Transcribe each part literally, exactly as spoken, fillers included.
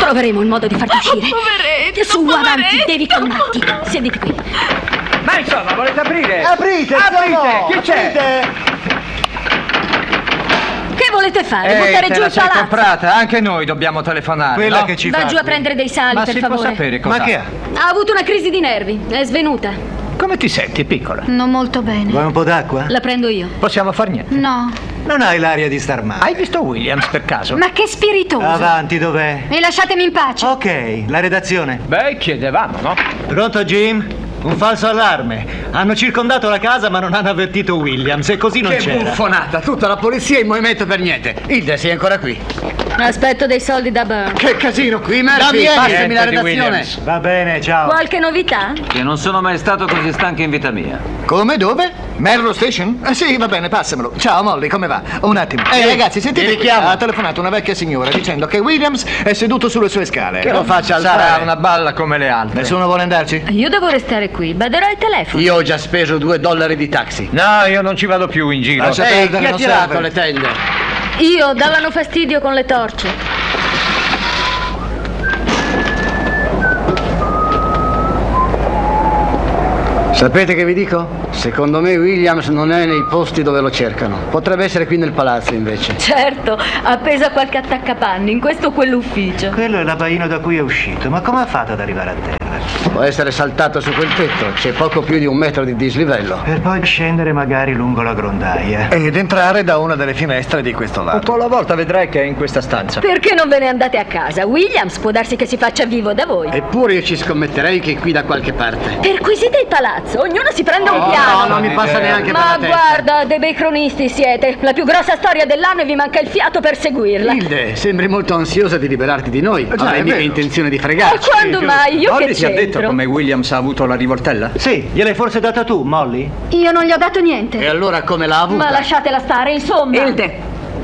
Troveremo il modo di farti uscire. Oh, poveretto, Su, poveretto. avanti, devi calmarti. Siediti qui. Ma insomma, volete aprire? Aprite, Aprite, no! chi c'è? Aprite! Che volete fare? Ehi, Buttare te giù la il sei palazzo? comprata? Anche noi dobbiamo telefonare, Quella no? che ci Va fa giù a qui. prendere dei sali, Ma per si favore. può sapere cosa? Ma che ha? Ha avuto una crisi di nervi. È svenuta. Come ti senti, piccola? Non molto bene. Vuoi un po' d'acqua? La prendo io. Possiamo far niente. No. Non hai l'aria di star male. Hai visto Williams per caso? Ma che spiritoso. Avanti, dov'è? E lasciatemi in pace. Ok, la redazione. Beh, chiedevamo, no? Pronto, Jim? Un falso allarme. Hanno circondato la casa ma non hanno avvertito Williams e così non Che c'era. buffonata, tutta la polizia in movimento per niente. Hilde, sei ancora qui? Aspetto dei soldi da Burn. Che casino qui, Murphy, Dammi, passami niente la di redazione. Williams. Va bene, ciao. Qualche novità? Che non sono mai stato così stanco in vita mia. Come, dove? Merlo Station? Eh, sì, va bene, passamelo. Ciao Molly, come va? Un attimo. Ehi, ragazzi, sentite, ti richiamo. ha telefonato una vecchia signora dicendo che Williams è seduto sulle sue scale. Che lo faccia alzare. Sarà una balla come le altre. Nessuno vuole andarci? Io devo restare qui. Baderò il telefono. Io ho già speso due dollari di taxi. No, io non ci vado più in giro. Lascia Ehi, perdere, chi ha non tirato serve. le tende? Io davano fastidio con le torce. Sapete che vi dico? Secondo me Williams non è nei posti dove lo cercano. Potrebbe essere qui nel palazzo invece. Certo, appeso a qualche attaccapanni, in questo o quell'ufficio. Quello è l'abbaino da cui è uscito, ma come ha fatto ad arrivare a terra? Può essere saltato su quel tetto, c'è poco più di un metro di dislivello. Per poi scendere magari lungo la grondaia. Ed entrare da una delle finestre di questo Un lato. po' alla volta vedrai che è in questa stanza. Perché non ve ne andate a casa? Williams può darsi che si faccia vivo da voi. Eppure io ci scommetterei che è qui da qualche parte. Perquisite il palazzo, ognuno si prende un piano. No, non mi passa neanche Ma per la testa. guarda, dei bei cronisti siete. La più grossa storia dell'anno e vi manca il fiato per seguirla. Hilde, sembri molto ansiosa di liberarti di noi. già, Avrai è mica vero. intenzione di E fregarci. quando mai? Io Molly che ti ha detto c'entro? come Williams ha avuto la rivoltella? Sì, gliel'hai forse data tu, Molly? Io non gli ho dato niente. E allora come l'ha avuta? Ma lasciatela stare, insomma. Hilde,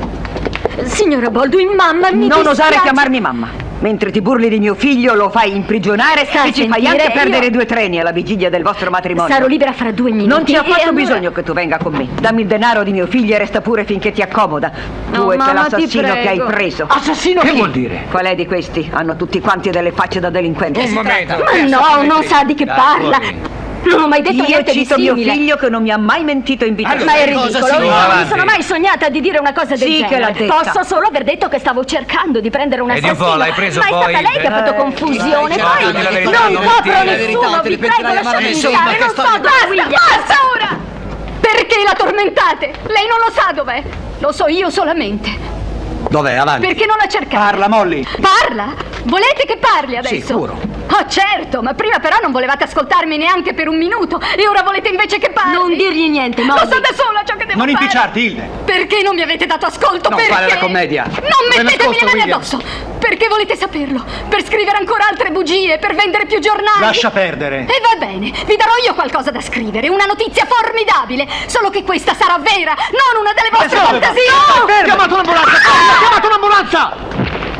Signora Baldwin, mamma, mi non dispiace. osare chiamarmi mamma. Mentre ti burli di mio figlio lo fai imprigionare Sta a e ci fai sentire, anche perdere io- due treni alla vigilia del vostro matrimonio. Sarò libera fra due minuti. Non ci ha e fatto allora- bisogno che tu venga con me. Dammi il denaro di mio figlio e resta pure finché ti accomoda. Tu No, e mamma, quell'assassino ti che hai prego. preso. Assassino Che chi? vuol dire? Qual è di questi? Hanno tutti quanti delle facce da delinquenti. Un momento. Ma no, non sa di che Dai, parla. fuori. Non ho mai detto Io niente di cito mio simile. figlio che non mi ha mai mentito in vita. Allora, Ma è cosa ridicolo, si io vuole non mi avanti? sono mai sognata di dire una cosa del Sì, genere. che l'ha detta. Posso solo aver detto che stavo cercando di prendere un Vedi un assassino. po', l'hai preso Ma è poi stata lei il- che ha fatto Eh, confusione. dai, Poi dai, la verità, non non copro mentire. La nessuno, verità, te vi li pentirà prego, la lasciatemi madre, stare, insomma, non che so storia- dove Basta, basta ora! Perché la tormentate? Lei non lo sa dov'è. Lo so io solamente. Dov'è? Avanti. Perché non la cercate? Parla, Molly. Parla? Volete che parli adesso? Sicuro. Oh, certo, ma prima però non volevate ascoltarmi neanche per un minuto e ora volete invece che parli. Non dirgli niente, no. Lo so da sola ciò che devo Non fare. impicciarti, Hilde. Perché non mi avete dato ascolto? Non Perché? fare la commedia. Non Dove è mettetemi le nascosto mani Williams? addosso. Perché volete saperlo? Per scrivere ancora altre bugie, per vendere più giornali. Lascia perdere. E va bene, vi darò io qualcosa da scrivere, una notizia formidabile. Solo che questa sarà vera, non una delle vostre dove va? fantasie. No! No! Chiamate un'ambulanza! Chiamate un'ambulanza!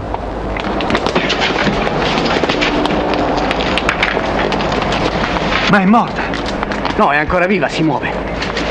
Ma è morta. No, è ancora viva, si muove.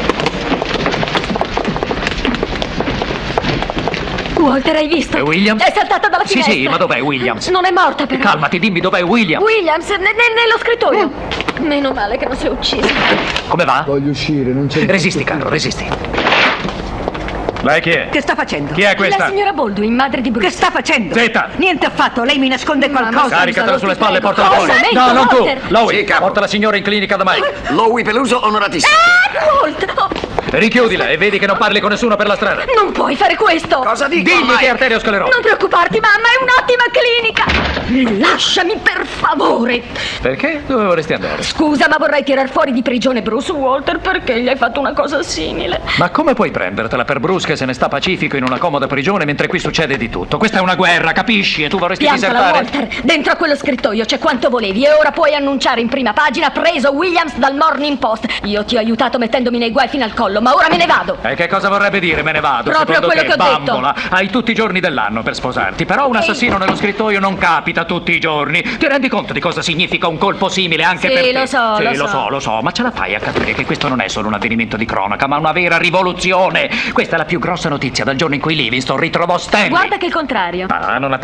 Walter, hai visto? È Williams? È saltata dalla Sì, finestra. sì, ma dov'è Williams? Non è morta però. Calmati, dimmi dov'è Williams. Williams, ne- ne- nello scrittoio. Meno male che non si è ucciso. Come va? Voglio uscire, non c'è. Resisti, caro, resisti. Lei chi è? Che sta facendo? Chi è questa? La signora Baldwin, madre di Bruce. Che sta facendo? Zeta! Niente affatto, lei mi nasconde Mamma, qualcosa. Caricatela sulle spalle e prego. portala fuori. Cosa? Lei, No, non tu. Walter? Lowy, Sì, capo. porta la signora in clinica da Mike. Lowy Peluso, onoratissimo. Ah, Walter, oh, Richiudila e vedi che non parli con nessuno per la strada. non puoi fare questo. Cosa dico? Digli Mike? che è arteriosclerosi. Non preoccuparti, mamma, è un'ottima clinica. Lasciami, per favore. Perché? Dove vorresti andare? Scusa, ma vorrei tirar fuori di prigione Bruce. Walter, perché gli hai fatto una cosa simile? Ma come puoi prendertela per Bruce che se ne sta pacifico in una comoda prigione mentre qui succede di tutto? Questa è una guerra, capisci? E tu vorresti Piantala, disertare? Walter. Dentro a quello scrittoio c'è quanto volevi e ora puoi annunciare in prima pagina preso Williams dal Morning Post. Io ti ho aiutato mettendomi nei guai fino al collo, ma ora me ne vado. E che cosa vorrebbe dire me ne vado? Proprio Secondo quello te, che ho detto. bambola, hai tutti i giorni dell'anno per sposarti. Però un assassino nello scrittoio non capita tutti i giorni. Ti rendi conto di cosa significa un colpo simile anche Sì, per te? lo so, sì, lo lo so. so, lo so, ma ce la fai a capire che questo non è solo un avvenimento di cronaca, ma una vera rivoluzione. Questa è la più grossa notizia dal giorno in cui Livingston ritrovò Stanley. Guarda che il contrario. Ah, non